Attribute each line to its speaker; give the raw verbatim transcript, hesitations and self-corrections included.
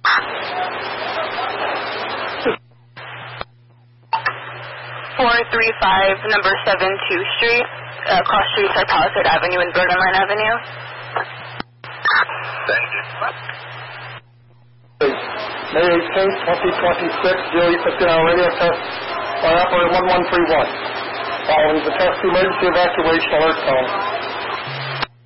Speaker 1: four three five, number seven two Street. Uh, cross streets are Palisade Avenue and Bergen Line Avenue.
Speaker 2: Thank you.
Speaker 3: May eighteenth, twenty twenty-six, Julie fifteen-hour radio test by operator one one three one. Following the test, emergency evacuation alert tone.